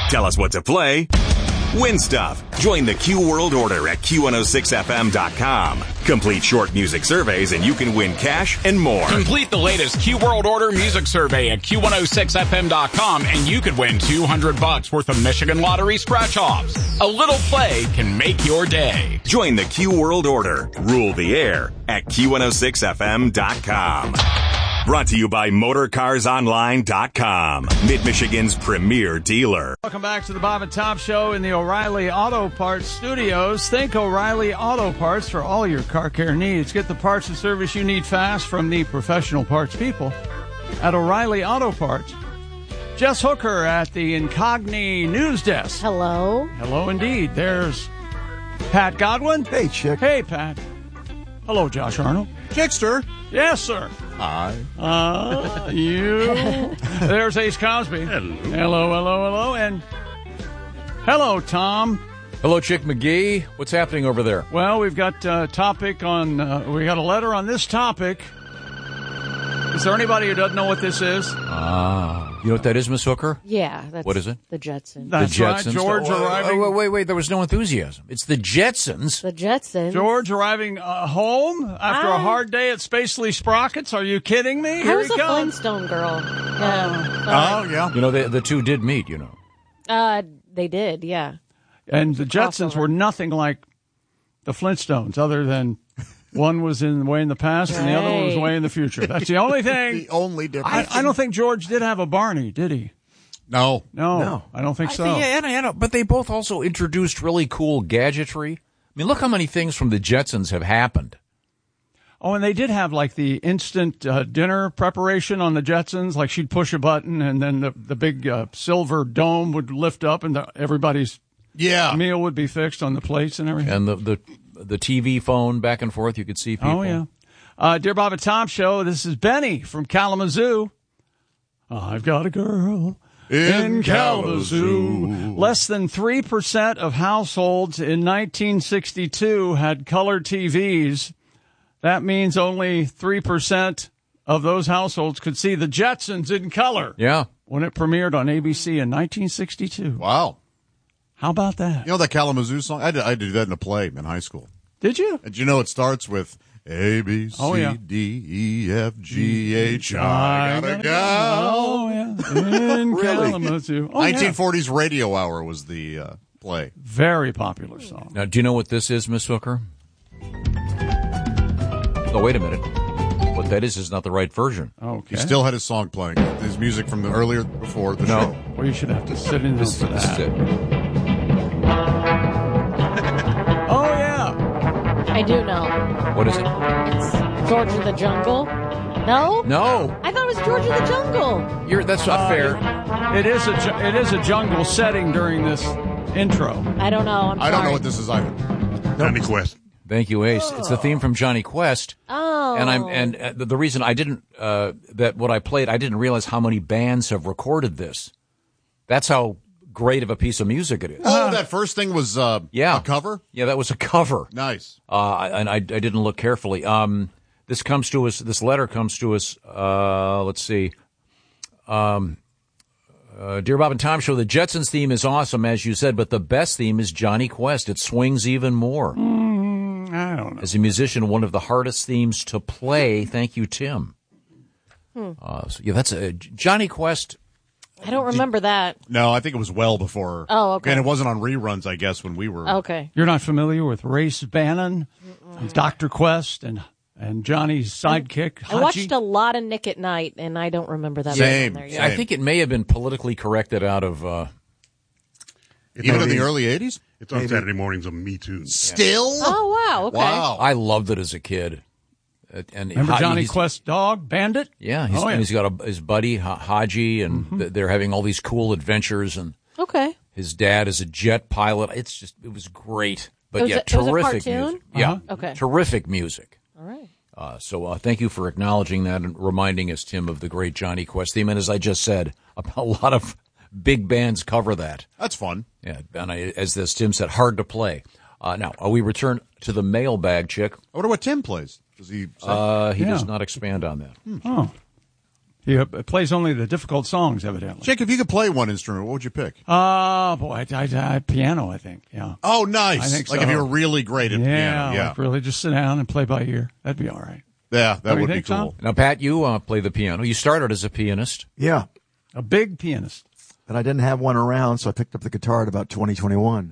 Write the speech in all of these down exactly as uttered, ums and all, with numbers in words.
Tell us what to play. Win stuff. Join the Q World Order at Q one oh six F M dot com. Complete short music surveys and you can win cash and more. Complete the latest Q World Order music survey at Q one oh six F M dot com and you could win two hundred bucks worth of Michigan Lottery scratch-offs. A little play can make your day. Join the Q World Order. Rule the air at Q one oh six F M dot com. Brought to you by Motor Cars Online dot com, Mid-Michigan's premier dealer. Welcome back to the Bob and Tom Show in the O'Reilly Auto Parts studios. Think O'Reilly Auto Parts for all your car care needs. Get the parts and service you need fast from the professional parts people at O'Reilly Auto Parts. Jess Hooker at the Incogni News Desk. Hello. Hello indeed. There's Pat Godwin. Hey, Chick. Hey, Pat. Hello, Josh Arnold. Chickster. Yes, sir. Hi. Uh, you. There's Ace Cosby. Hello. Hello, hello, hello. And hello, Tom. Hello, Chick McGee. What's happening over there? Well, we've got a topic on, uh, we got a letter on this topic. Is there anybody who doesn't know what this is? Ah. You know what that is, Miss Hooker? Yeah. That's What is it? The Jetsons. That's the right. Jetsons. George Oh, arriving. Wait, wait, wait. There was no enthusiasm. It's the Jetsons. The Jetsons. George arriving uh, home after a Ah. hard day at Spacely Sprockets. Are you kidding me? I Here was he a comes. Flintstone girl. Yeah. Oh, yeah. You know, the, the two did meet, you know. Uh, they did, yeah. And the Jetsons Crossover. were nothing like the Flintstones, other than one was in way in the past and the other one was Right. way in the future. That's the only thing. The only difference. I, I don't think George did have a Barney, did he? No. No, No. I don't think I so. think- yeah, and, and, but they both also introduced really cool gadgetry. I mean, look how many things from the Jetsons have happened. Oh, and they did have like the instant uh, dinner preparation on the Jetsons. Like she'd push a button and then the, the big uh, silver dome would lift up and the, everybody's Yeah. meal would be fixed on the plates and everything. And the, the, the T V phone back and forth, you could see people. Oh, yeah. Uh, Dear Bob and Tom Show, this is Benny from Kalamazoo. I've got a girl in Kalamazoo. Less than three percent of households in nineteen sixty-two had color T Vs. That means only three percent of those households could see the Jetsons in color Yeah. when it premiered on A B C in nineteen sixty-two. Wow. How about that? You know that Kalamazoo song? I did, I did that in a play in high school. Did you? And you know it starts with A, B, C, Oh, yeah. D, E, F, G, H, I gotta go. Oh, yeah. In Really? Kalamazoo. Oh, yeah. nineteen forties Radio Hour was the uh, play. Very popular song. Now, do you know what this is, Miss Hooker? Oh, wait a minute. What that is is not the right version. Okay. He still had his song playing. His music from the earlier before the No. show. Well, you should have to sit in This, for this is that. it. Oh, yeah. I do know. What is it? It's George of the Jungle. No? No. I thought it was George of the Jungle. You're, that's not Uh, fair. It is a ju- it is a jungle setting during this intro. I don't know. I'm I don't know sorry. what this is either. Johnny Quest. Thank you, Ace. It's the theme from Johnny Quest. Oh. And I'm and uh, the, the reason I didn't uh, that what I played, I didn't realize how many bands have recorded this. That's how great of a piece of music it is. Oh, that first thing was uh, Yeah. a cover? Yeah, that was a cover. Nice. Uh, and I, I didn't look carefully. Um, this comes to us. This letter comes to us. Uh, let's see. Um, uh, Dear Bob and Tom Show, the Jetsons theme is awesome, as you said, but the best theme is Johnny Quest. It swings even more. Mm, I don't know. As a musician, one of the hardest themes to play. Thank you, Tim. Hmm. Uh, so, yeah, that's a Johnny Quest. I don't remember that. No, I think it was well before. Oh, okay. And it wasn't on reruns, I guess, when we were. Okay. You're not familiar with Race Bannon, and Doctor Quest, and and Johnny's sidekick, I watched a lot of Nick at Night, and I don't remember that. Same. being on there Yeah, yet. I think it may have been politically corrected out of. Uh, Even in the early eighties? It's on Saturday mornings on Me Too. Still? Oh, wow. Okay. Wow. I loved it as a kid. Uh, and Remember Ha- Johnny he's- Quest dog, Bandit? Yeah, he's, Oh, yeah. and he's got a, his buddy Ha- Haji, and Mm-hmm. th- they're having all these cool adventures. And Okay. his dad is a jet pilot. It's just it was great, but It was yeah, a- it was a terrific cartoon? music. Yeah, Uh-huh. Okay. terrific music. All right. Uh, so uh, thank you for acknowledging that and reminding us, Tim, of the great Johnny Quest theme. And as I just said, a lot of big bands cover that. That's fun. Yeah, and I, as this Tim said, hard to play. Uh, now uh, we return to the mailbag, chick. I wonder what Tim plays. Does he say? Uh, he Yeah. does not expand on that. Oh. He uh, plays only the difficult songs, evidently. Jake, if you could play one instrument, what would you pick? Oh, boy, I, I, I, piano, I think, yeah. Oh, nice. I think like so. if you were really great at yeah, piano. Yeah, like really just sit down and play by ear. That'd be all right. Yeah, that What do would you be think, cool. Tom? Now, Pat, you uh, play the piano. You started as a pianist. Yeah. A big pianist. And I didn't have one around, so I picked up the guitar at about twenty twenty-one.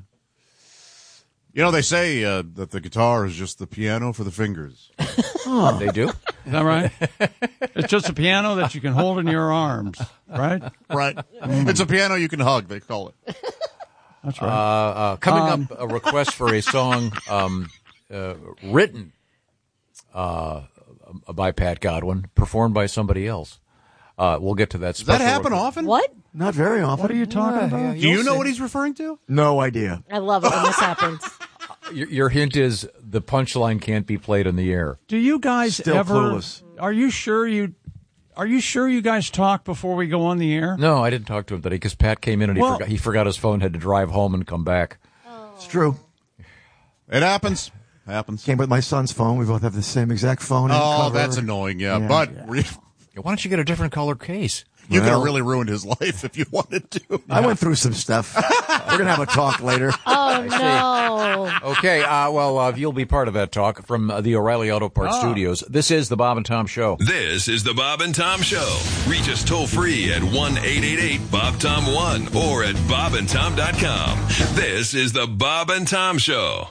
You know, they say uh, that the guitar is just the piano for the fingers. Oh. They do? Is that right? It's just a piano that you can hold in your arms, right? Right. Mm. It's a piano you can hug, they call it. That's right. Uh, uh, coming Um, up, a request for a song um, uh, written uh, by Pat Godwin, performed by somebody else. Uh, we'll get to that. Does that happen often? What? Not very often. What are you talking Yeah, about? Do you know see. what he's referring to? No idea. I love it when this happens. Your, your hint is the punchline can't be played in the air. Do you guys Still ever? clueless. Are you sure you? Are you sure you guys talk before we go on the air? No, I didn't talk to him today because Pat came in and he Well- forgot he forgot his phone, had to drive home and come back. It's true. It happens. Happens. Came with my son's phone. We both have the same exact phone. and Oh, cover. that's annoying, yeah. Yeah. but Yeah. re- Why don't you get a different color case? you could have Well- really ruined his life if you wanted to. I went through some stuff. We're going to have a talk later. Oh, no. Okay, uh, well, uh, you'll be part of that talk from uh, the O'Reilly Auto Parts Studios. This is the Bob and Tom Show. This is the Bob and Tom Show. Reach us toll free at one eight eight eight Bob Tom one or at bob and tom dot com. This is the Bob and Tom Show.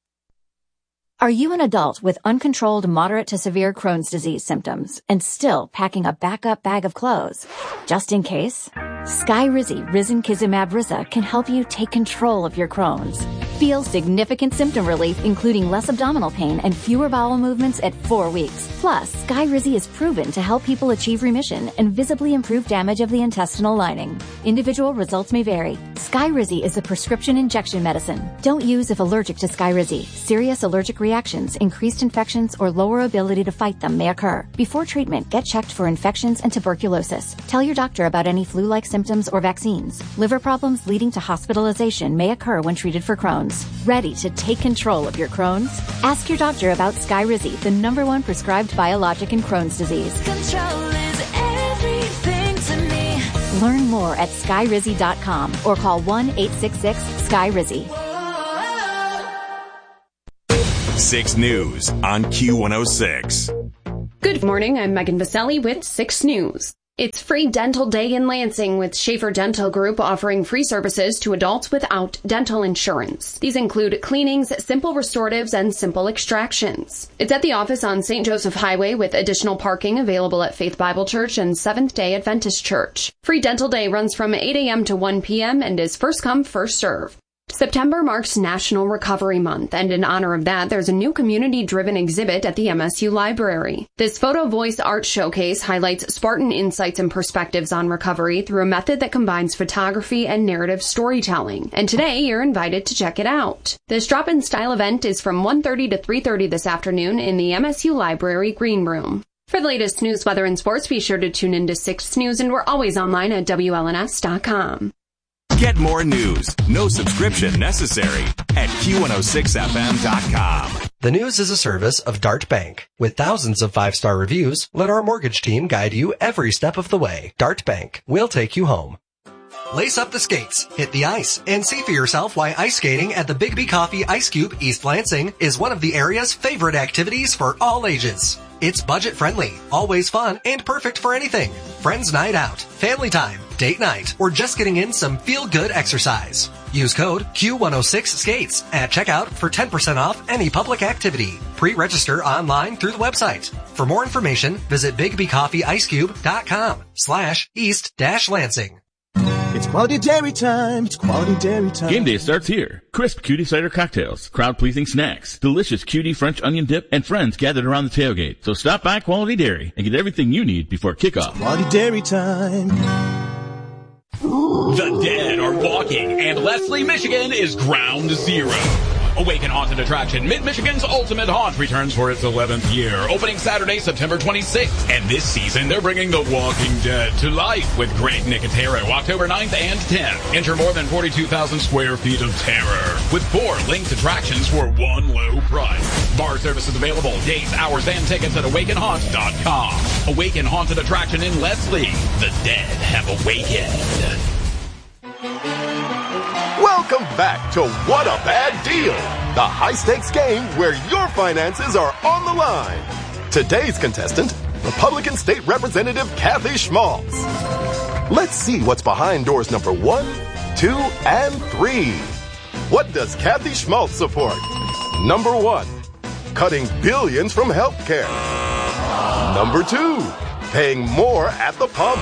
Are you an adult with uncontrolled moderate to severe Crohn's disease symptoms and still packing a backup bag of clothes? Just in case? Skyrizi Risankizumab Riza can help you take control of your Crohn's. Feel significant symptom relief, including less abdominal pain and fewer bowel movements at four weeks. Plus, Skyrizi is proven to help people achieve remission and visibly improve damage of the intestinal lining. Individual results may vary. Skyrizi is a prescription injection medicine. Don't use if allergic to Skyrizi. Serious allergic reactions, increased infections, or lower ability to fight them may occur. Before treatment, get checked for infections and tuberculosis. Tell your doctor about any flu-like symptoms or vaccines. Liver problems leading to hospitalization may occur when treated for Crohn's. Ready to take control of your Crohn's? Ask your doctor about Skyrizi, the number one prescribed biologic in Crohn's disease. Control is everything to me. Learn more at skyrizi dot com or call one eight six six sky rizi. six News on Q one oh six. Good morning, I'm Megan Vaselli with six News. It's Free Dental Day in Lansing, with Schaefer Dental Group offering free services to adults without dental insurance. These include cleanings, simple restoratives, and simple extractions. It's at the office on Saint Joseph Highway, with additional parking available at Faith Bible Church and Seventh-day Adventist Church. Free Dental Day runs from eight a.m. to one p.m. and is first come, first serve. September marks National Recovery Month, and in honor of that, there's a new community-driven exhibit at the M S U Library. This photo voice art showcase highlights Spartan insights and perspectives on recovery through a method that combines photography and narrative storytelling. And today, you're invited to check it out. This drop-in style event is from one thirty to three thirty this afternoon in the M S U Library Green Room. For the latest news, weather, and sports, be sure to tune in to six News, and we're always online at W L N S dot com. Get more news, no subscription necessary, at Q one oh six F M dot com. The News is a service of Dart Bank. With thousands of five-star reviews, let our mortgage team guide you every step of the way. Dart Bank. We'll take you home. Lace up the skates, hit the ice, and see for yourself why ice skating at the Big B Coffee Ice Cube East Lansing is one of the area's favorite activities for all ages. It's budget-friendly, always fun, and perfect for anything. Friends night out, family time, date night, or just getting in some feel-good exercise. Use code Q one oh six skates at checkout for ten percent off any public activity. Pre-register online through the website. For more information, visit big b coffee ice cube dot com slash east dash Lansing. It's quality dairy time. It's quality dairy time. Game day starts here. Crisp cutie cider cocktails, crowd-pleasing snacks, delicious cutie French onion dip, and friends gathered around the tailgate. So stop by Quality Dairy and get everything you need before kickoff. It's quality dairy time. The dead are walking, and Leslie, Michigan is ground zero. Awaken Haunted Attraction, Mid-Michigan's Ultimate Haunt, returns for its eleventh year, opening Saturday, September twenty-sixth. And this season, they're bringing The Walking Dead to life with Greg Nicotero, October ninth and tenth. Enter more than forty-two thousand square feet of terror with four linked attractions for one low price. Bar service is available, dates, hours, and tickets at awaken haunt dot com. Awaken Haunted Attraction in Leslie. The dead have awakened. Welcome back to What a Bad Deal, the high-stakes game where your finances are on the line. Today's contestant, Republican State Representative Kathy Schmaltz. Let's see what's behind doors number one, two, and three. What does Kathy Schmaltz support? Number one, cutting billions from healthcare. Number two, paying more at the pump.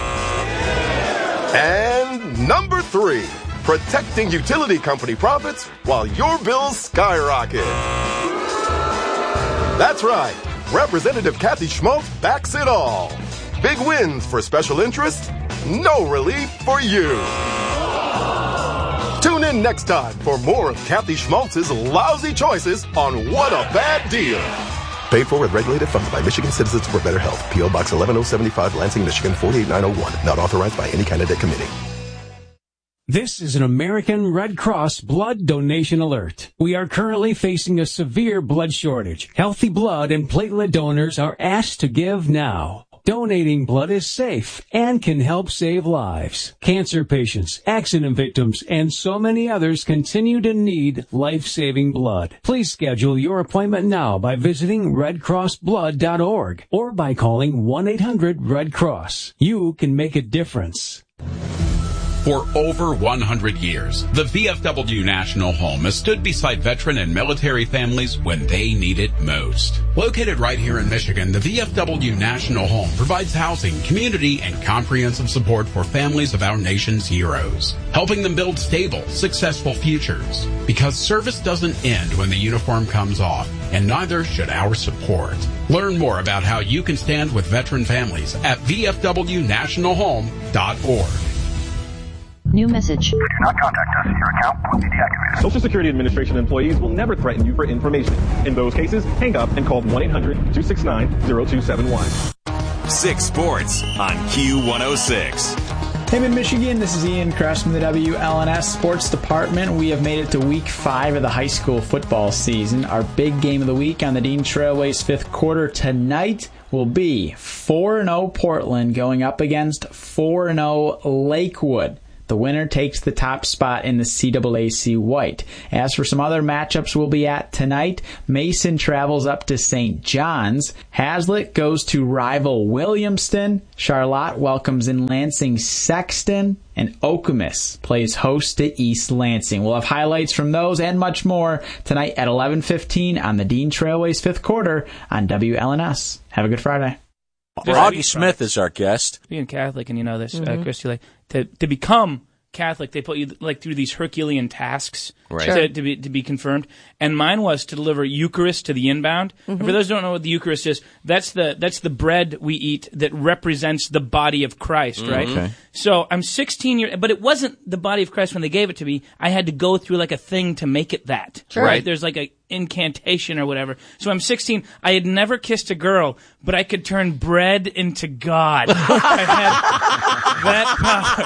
And number three, protecting utility company profits while your bills skyrocket. That's right. Representative Kathy Schmaltz backs it all. Big wins for special interests, no relief for you. Tune in next time for more of Kathy Schmaltz's lousy choices on What a Bad Deal. Paid for and regulated, funded by Michigan Citizens for Better Health. P O. Box eleven oh seventy-five, Lansing, Michigan four eight nine oh one. Not authorized by any candidate committee. This is an American Red Cross blood donation alert. We are currently facing a severe blood shortage. Healthy blood and platelet donors are asked to give now. Donating blood is safe and can help save lives. Cancer patients, accident victims, and so many others continue to need life-saving blood. Please schedule your appointment now by visiting red cross blood dot org or by calling one eight hundred red cross. You can make a difference. For over one hundred years, the V F W National Home has stood beside veteran and military families when they need it most. Located right here in Michigan, the V F W National Home provides housing, community, and comprehensive support for families of our nation's heroes, helping them build stable, successful futures. Because service doesn't end when the uniform comes off, and neither should our support. Learn more about how you can stand with veteran families at v f w national home dot org. New message. Do not contact us. Your account will be deactivated. Social Security Administration employees will never threaten you for information. In those cases, hang up and call one eight hundred two six nine zero two seven one. Six Sports on Q one oh six. Hey, Mid-Michigan, this is Ian Kress from the W L N S Sports Department. We have made it to week five of the high school football season. Our big game of the week on the Dean Trailways fifth quarter tonight will be four and oh Portland going up against four and oh Lakewood. The winner takes the top spot in the C A A C White. As for some other matchups we'll be at tonight, Mason travels up to Saint John's. Hazlitt goes to rival Williamston. Charlotte welcomes in Lansing Sexton. And Okemos plays host to East Lansing. We'll have highlights from those and much more tonight at eleven fifteen on the Dean Trailways fifth quarter on W L N S. Have a good Friday. Augie Smith is our guest. Being Catholic, and you know this, Mm-hmm. uh, Christy, like, to, to become Catholic, they put you like through these Herculean tasks Right. to, Sure. to be to be confirmed. And mine was to deliver Eucharist to the inbound. And for those who don't know what the Eucharist is, that's the that's the bread we eat that represents the body of Christ, Mm, right? okay. So I'm sixteen years, but it wasn't the body of Christ when they gave it to me. I had to go through like a thing to make it that. Sure. Right? Right. There's like a incantation or whatever. So I'm sixteen. I had never kissed a girl, but I could turn bread into God. I had that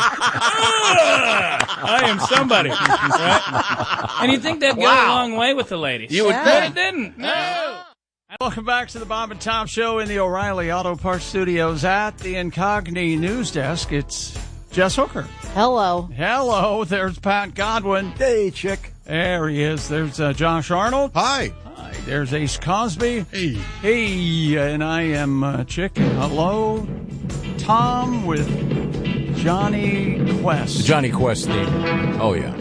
power. I am somebody. Right? And you'd think that'd go a long way with the ladies. You would But think. it didn't. No. Welcome back to the Bob and Tom Show in the O'Reilly Auto Parts Studios at the Incogni News Desk. It's Jess Hooker. Hello. Hello. There's Pat Godwin. Hey, chick. There he is. There's uh, Josh Arnold. Hi. Hi. There's Ace Cosby. Hey. Hey. And I am uh, Chick. Hello, Tom with Johnny Quest. The Johnny Quest theme. Oh, yeah.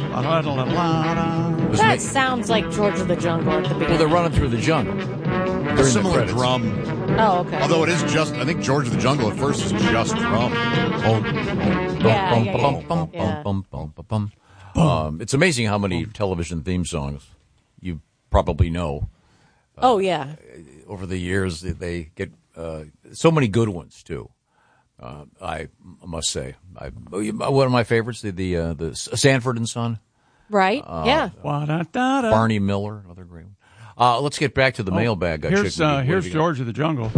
Was That ma- sounds like George of the Jungle at the beginning. Well, they're running through the jungle. A During the similar credits. drum. Oh, okay. Although it is just, I think George of the Jungle at first is just drum. Oh, Yeah, yeah, yeah, yeah. Bum, bum, bum, bum. Um, it's amazing how many television theme songs you probably know. Oh, yeah. Over the years, they get uh, so many good ones too. Uh, I must say, I, one of my favorites, the the, uh, the Sanford and Son. Right? Uh, yeah. Wa-da-da-da. Barney Miller, another great one. Uh, let's get back to the Oh, mailbag. I Here's, should- uh, what here's have you got? George of the Jungle.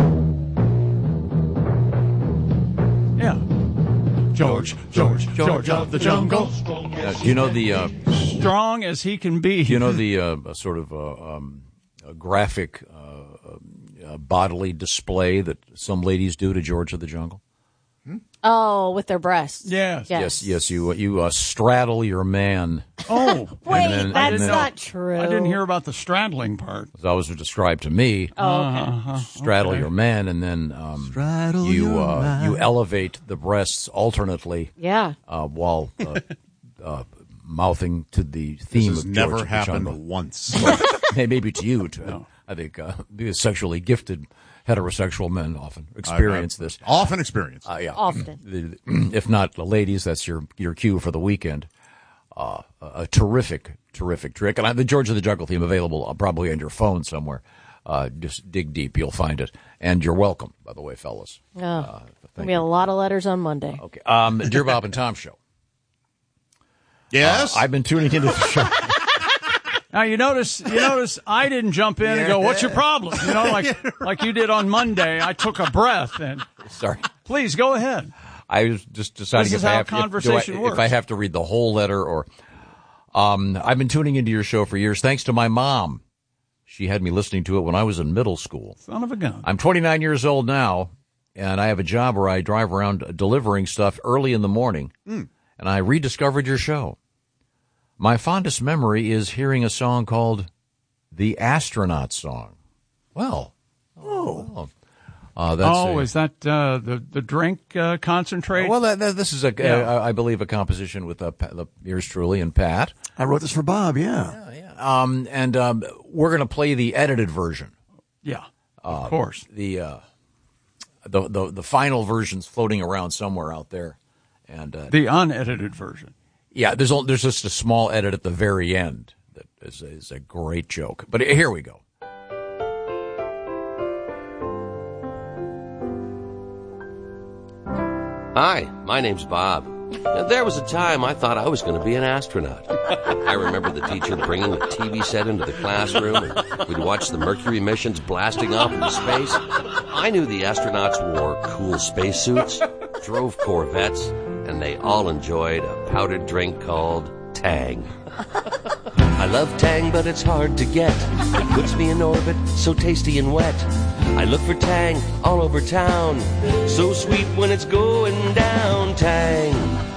Yeah. George, George, George of the Jungle. Uh, do you know the uh, Strong as he can be. do you know the uh, sort of uh, um, uh, graphic uh, uh, bodily display that some ladies do to George of the Jungle? Oh, with their breasts. Yes. Yes, yes. You you uh, straddle your man. Oh, Wait, And then- that's and then- not true. I didn't hear about the straddling part. As always was described to me. Oh, okay. Uh-huh. Straddle Okay. your man, and then um, Straddle you your uh, man. you elevate the breasts alternately. Yeah. Uh, while uh, uh, mouthing to the theme has of never George of the happened Jungle. once. Hey, maybe to you. To, I think uh, the sexually gifted heterosexual men often experience I've- this. Often experience. Uh, yeah. Often. The- If not the ladies, that's your your cue for the weekend. Uh, a, a terrific, terrific trick. And I have the George of the Jungle theme available uh, probably on your phone somewhere. Uh, just dig deep, you'll find it. And you're welcome, by the way, fellas. Oh, uh, there'll be a lot of letters on Monday. Okay. Um, Dear Bob and Tom Show. Yes? Uh, I've been tuning into the show. Now you notice, you notice, I didn't jump in and go, "What's your problem?" You know, like like you did on Monday. I took a breath and Sorry. please go ahead. I was just deciding This is if, I how have, if, do conversation I, works. if I have to read the whole letter or. Um, I've been tuning into your show for years, thanks to my mom. She had me listening to it when I was in middle school. Son of a gun. I'm twenty-nine years old now, and I have a job where I drive around delivering stuff early in the morning, Mm. and I rediscovered your show. My fondest memory is hearing a song called The Astronaut Song. Well, oh, uh, that's oh, a- is that uh, the the drink uh, concentrate? well, that, that, this is a, Yeah. uh, I believe, a composition with uh, Pat, the, yours truly and Pat. I wrote this for Bob, yeah. Um, and um, we're going to play the edited version. Yeah, Uh, of course. The, uh, the the the final version's floating around somewhere out there, and uh, The unedited version. yeah, there's only, there's just a small edit at the very end that is is a great joke. But here we go. Hi, my name's Bob. Now, there was a time I thought I was going to be an astronaut. I remember the teacher bringing the T V set into the classroom, and we'd watch the Mercury missions blasting off into space. I knew the astronauts wore cool spacesuits, drove Corvettes, and they all enjoyed a powdered drink called Tang. I love Tang, but it's hard to get. It puts me in orbit, so tasty and wet. I look for Tang all over town, so sweet when it's going down. Tang,